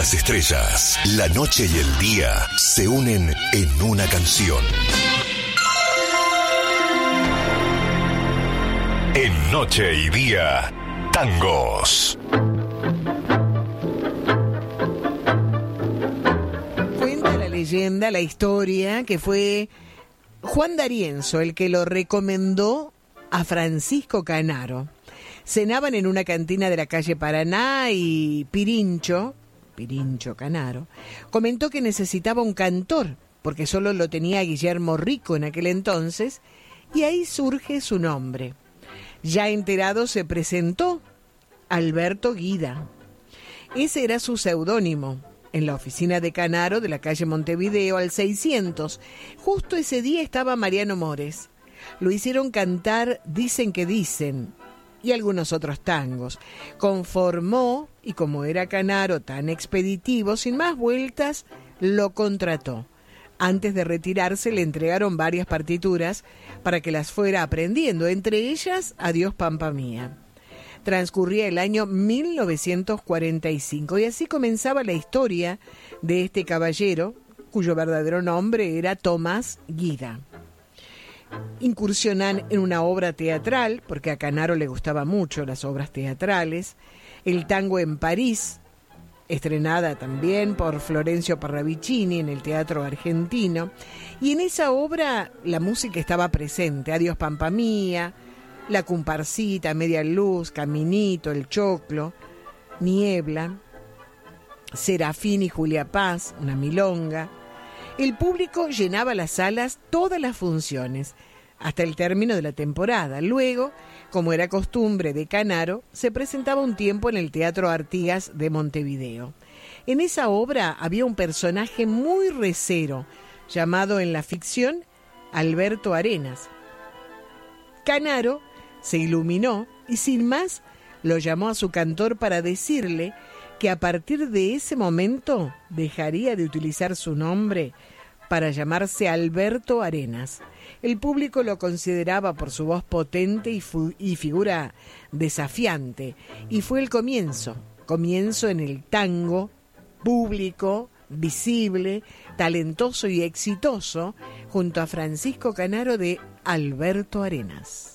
las estrellas, la noche y el día se unen en una canción. En Noche y Día, tangos. Cuenta la leyenda, la historia, que fue Juan D'Arienzo el que lo recomendó a Francisco Canaro. Cenaban en una cantina de la calle Paraná y Pirincho Canaro, comentó que necesitaba un cantor, porque solo lo tenía Guillermo Rico en aquel entonces, y ahí surge su nombre. Ya enterado se presentó Alberto Guida. Ese era su seudónimo, en la oficina de Canaro de la calle Montevideo al 600. Justo ese día estaba Mariano Mores. Lo hicieron cantar Dicen que dicen y algunos otros tangos. Conformó, y como era Canaro tan expeditivo, sin más vueltas, lo contrató. Antes de retirarse le entregaron varias partituras para que las fuera aprendiendo, entre ellas Adiós Pampa Mía. Transcurría el año 1945 y así comenzaba la historia de este caballero, cuyo verdadero nombre era Tomás Guida. Incursionan en una obra teatral, porque a Canaro le gustaban mucho las obras teatrales, El tango en París, estrenada también por Florencio Parravicini en el Teatro Argentino, y en esa obra la música estaba presente: Adiós Pampa Mía, La Comparsita, Media Luz, Caminito, El Choclo, Niebla, Serafín y Julia Paz, una milonga. El público llenaba las salas todas las funciones, hasta el término de la temporada. Luego, como era costumbre de Canaro, se presentaba un tiempo en el Teatro Artigas de Montevideo. En esa obra había un personaje muy recero, llamado en la ficción Alberto Arenas. Canaro se iluminó y sin más lo llamó a su cantor para decirle que a partir de ese momento dejaría de utilizar su nombre para llamarse Alberto Arenas. El público lo consideraba por su voz potente y figura desafiante, y fue el comienzo en el tango, público, visible, talentoso y exitoso, junto a Francisco Canaro de Alberto Arenas.